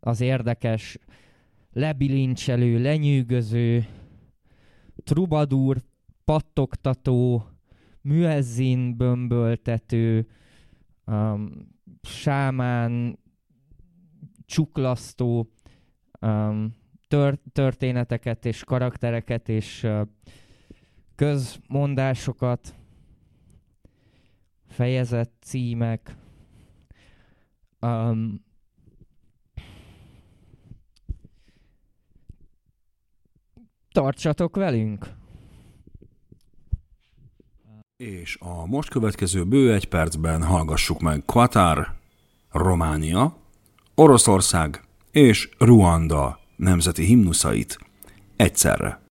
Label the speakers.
Speaker 1: az érdekes, lebilincselő, lenyűgöző, trubadúr, pattogtató, müezzin bömböltető, sámán, csuklasztó történeteket és karaktereket és közmondásokat, fejezet címek, tartsatok velünk!
Speaker 2: És a most következő bő 1 percben hallgassuk meg Qatar, Románia, Oroszország és Ruanda nemzeti himnuszait egyszerre.